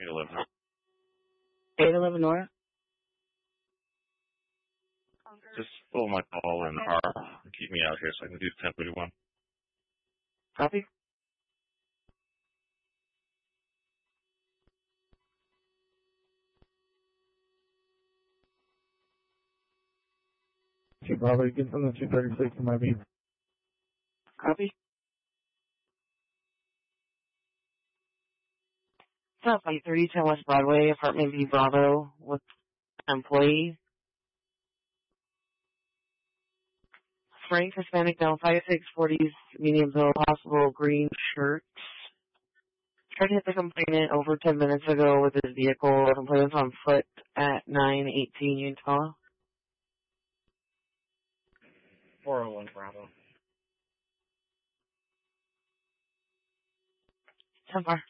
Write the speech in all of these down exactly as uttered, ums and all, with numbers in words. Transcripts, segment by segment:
eight eleven. eight eleven North? Just pull my call in the car. Keep me out here so I can do ten thirty-one. Copy. Should probably get from the two thirty-six in my view. Copy. South eight thirty, ten West Broadway, apartment B Bravo, with employee. Frank, Hispanic, male, five six, forties, medium build, possible green shirt. Tried to hit the complainant over ten minutes ago with his vehicle. The complainant's on foot at nine eighteen Utah. four oh one Bravo. ten four.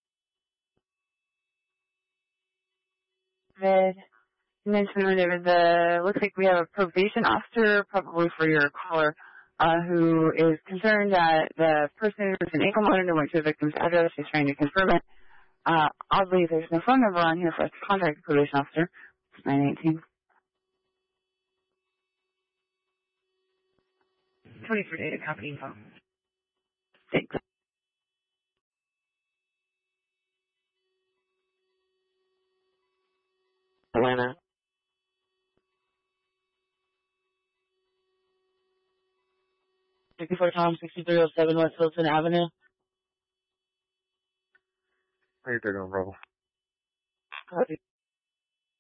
Red. Mention there was a, looks like we have a probation officer, probably for your caller, uh, who is concerned that the person with an ankle monitor went to the victim's address. He's trying to confirm it. Uh, oddly, there's no phone number on here for us to contact the probation officer. It's nine eighteen. twenty-four data copy info. Thanks. Atlanta. sixty-four Tom, sixty-three oh seven West Hilton Avenue. How you doing, Bravo? Copy.